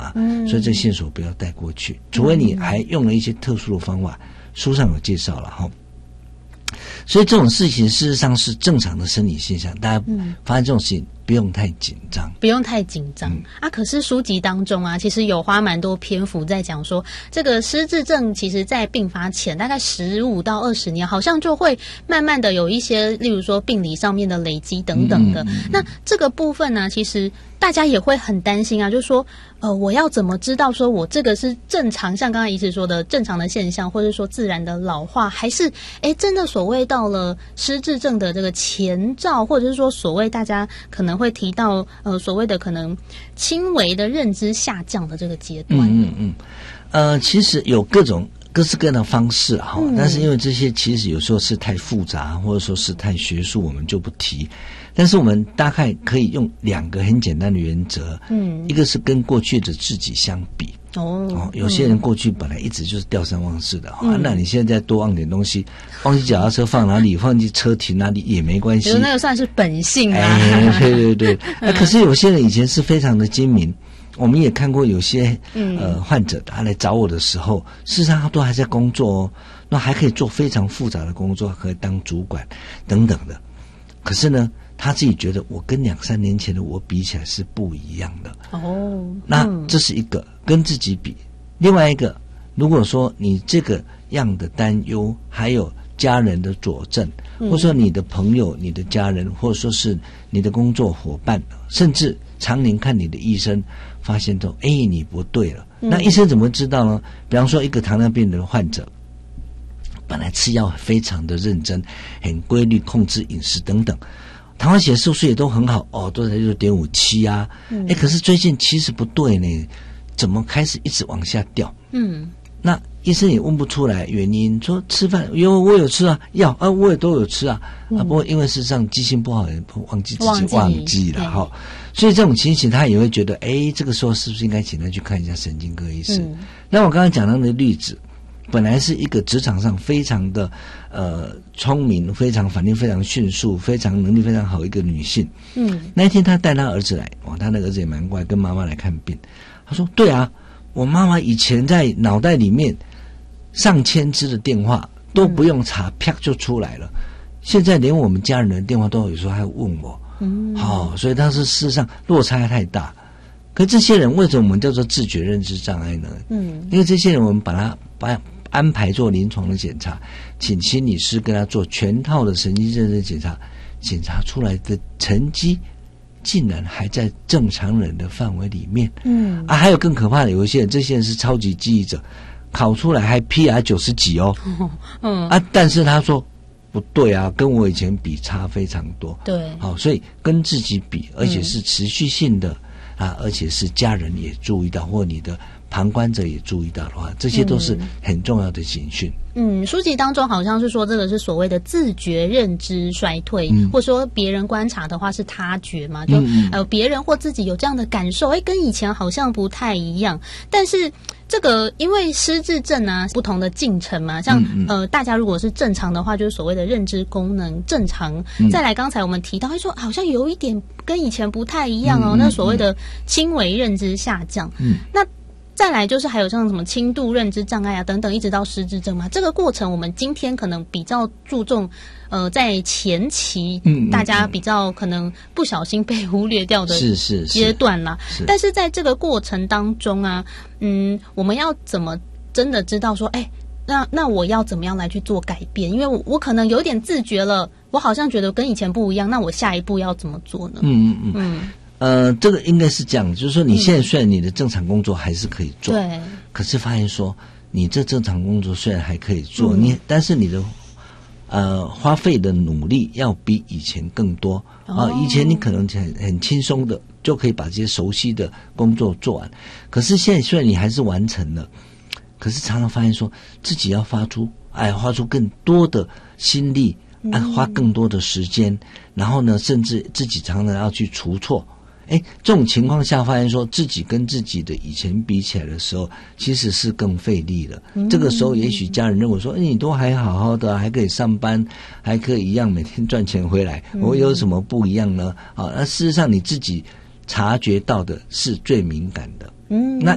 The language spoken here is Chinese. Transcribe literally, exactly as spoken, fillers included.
啊，嗯，所以这线索不要带过去，除非你还用了一些特殊的方法，书上有介绍了哈。所以这种事情事实上是正常的生理现象，大家发现这种事情不用太紧张， 不用太紧张、嗯、啊。可是书籍当中啊，其实有花蛮多篇幅在讲说，这个失智症其实在病发前大概十五到二十年，好像就会慢慢的有一些，例如说病理上面的累积等等的。嗯嗯嗯、那这个部分呢、啊，其实大家也会很担心啊，就是说，呃，我要怎么知道说我这个是正常，像刚才医师说的正常的现象，或者说自然的老化，还是哎真的所谓到了失智症的这个前兆，或者是说所谓大家可能会提到呃所谓的可能轻微的认知下降的这个阶段。 嗯嗯嗯，呃，其实有各种各式各样的方式哈、嗯，但是因为这些其实有时候是太复杂，或者说是太学术，我们就不提。但是我们大概可以用两个很简单的原则，嗯，一个是跟过去的自己相比。哦, 哦，有些人过去本来一直就是吊三忘四的，嗯啊、那你现在再多忘点东西，忘记脚踏车放哪里，忘记车停哪里也没关系， 那个算是本性啊。 哎，对对对。那、啊、可是有些人以前是非常的精明，我们也看过有些呃患者他来找我的时候，事实上他都还在工作哦，那还可以做非常复杂的工作，可以当主管等等的。可是呢，他自己觉得我跟两三年前的我比起来是不一样的哦。那这是一个跟自己比，另外一个，如果说你这个样的担忧，还有家人的佐证，或者说你的朋友、你的家人，或者说是你的工作伙伴，甚至常年看你的医生，发现到哎你不对了，那医生怎么知道呢？比方说一个糖尿病的患者，本来吃药非常的认真，很规律控制饮食等等，糖化血色素也都很好哦，都在 六点五七 啊，嗯，可是最近其实不对呢，怎么开始一直往下掉？嗯，那医生也问不出来原因，说吃饭有我有吃啊，药啊我也都有吃啊，嗯、啊不过因为事实上记性不好，也忘记自己忘记了哈，所以这种情形他也会觉得，哎，这个时候是不是应该请他去看一下神经科医师？嗯、那我刚刚讲到的例子。本来是一个职场上非常的呃聪明，非常反应非常迅速，非常能力非常好一个女性。嗯，那一天她带她儿子来，哇，她那个儿子也蛮乖，跟妈妈来看病。她说：“对啊，我妈妈以前在脑袋里面上千支的电话都不用查，啪就出来了。现在连我们家人的电话都有时候还问我。嗯，好、哦，所以当时事实上落差太大。可这些人为什么我们叫做自觉认知障碍呢？嗯，因为这些人我们把他把。安排做临床的检查，请心理师跟他做全套的神经认知检查，检查出来的成绩竟然还在正常人的范围里面。嗯啊，还有更可怕的，有一些人，这些人是超级记忆者，考出来还 P R 九十几哦。嗯啊，但是他说不对啊，跟我以前比差非常多。对，好、哦，所以跟自己比，而且是持续性的、嗯、啊，而且是家人也注意到，或你的。旁观者也注意到的话，这些都是很重要的警讯。 嗯，书籍当中好像是说这个是所谓的自觉认知衰退，嗯、或者说别人观察的话是他觉嘛，就、嗯、呃别人或自己有这样的感受，哎，跟以前好像不太一样。但是这个因为失智症啊，不同的进程嘛，像、嗯、呃大家如果是正常的话，就是所谓的认知功能正常。嗯、再来，刚才我们提到，说好像有一点跟以前不太一样哦，嗯、那所谓的轻微认知下降。嗯，那。再来就是还有像什么轻度认知障碍啊等等，一直到失智症嘛。这个过程我们今天可能比较注重，呃，在前期，嗯，大家比较可能不小心被忽略掉的是是阶段啦。但是在这个过程当中啊，嗯，我们要怎么真的知道说，哎，那那我要怎么样来去做改变？因为我我可能有点自觉了，我好像觉得跟以前不一样，那我下一步要怎么做呢？嗯嗯嗯。嗯呃，这个应该是这样，就是说你现在虽然你的正常工作还是可以做，对、嗯，可是发现说你这正常工作虽然还可以做，嗯、你但是你的呃花费的努力要比以前更多啊、哦。以前你可能很很轻松的就可以把这些熟悉的工作做完，可是现在虽然你还是完成了，可是常常发现说自己要发出哎花出更多的心力，哎花更多的时间，然后呢，甚至自己常常要去除错。哎，这种情况下发现说自己跟自己的以前比起来的时候，其实是更费力了。嗯、这个时候也许家人认为说，哎，你都还好好的，还可以上班，还可以一样每天赚钱回来，我有什么不一样呢？啊，那事实上你自己察觉到的是最敏感的。嗯，那